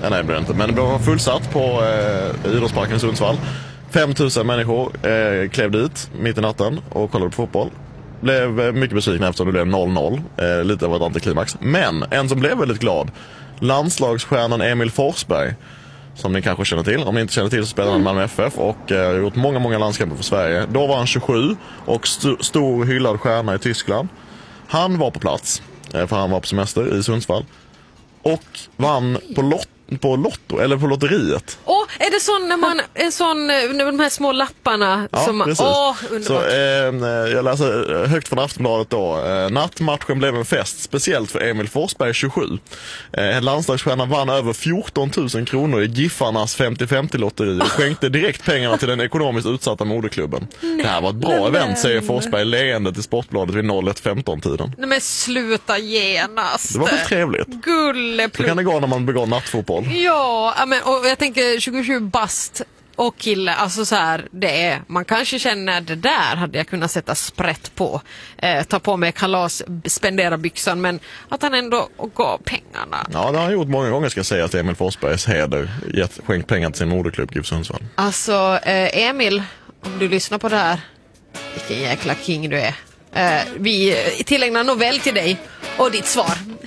Nej, det blev det inte. Men det var fullsatt på idrottsparken i Sundsvall. 5000 människor klev dit mitt i natten och kollade på fotboll. Blev mycket besviken eftersom det blev 0-0. Lite av ett antiklimax. Men en som blev väldigt glad, landslagsstjärnan Emil Forsberg, som ni kanske känner till. Om ni inte känner till så spelar han Malmö FF och har gjort många landskamper för Sverige. Då var han 27 och stor hyllad stjärna i Tyskland. Han var på plats, för han var på semester i Sundsvall. Och vann på Lotto, eller på lotteriet. Är det sån när man de här små lapparna som precis. underbart. Så jag läser högt från Aftonbladet då. Nattmatchen blev en fest, speciellt för Emil Forsberg 27. Landslagsstjärnan vann över 14 000 kronor i Giffarnas 50-50-lotteri och skänkte direkt pengarna till den ekonomiskt utsatta moderklubben. Det här var ett bra event, säger Forsberg leende till Sportbladet vid 01:15-tiden. Nej, men sluta genast. Det var väl trevligt. Så kan det gå när man begår nattfotboll. Ja, men, och jag tänker 27 bast och kille, alltså så här, det är, man kanske känner det där hade jag kunnat sätta sprätt på, ta på mig kalas, spendera byxan, men att han ändå gav pengarna. Ja, det har han gjort många gånger, ska jag säga, att Emil Forsbergs heder skänkt pengar till sin moderklubb GIF Sundsvall. Alltså Emil, om du lyssnar på det här, vilken jäkla king du är. Vi tillägnar novell till dig och ditt svar.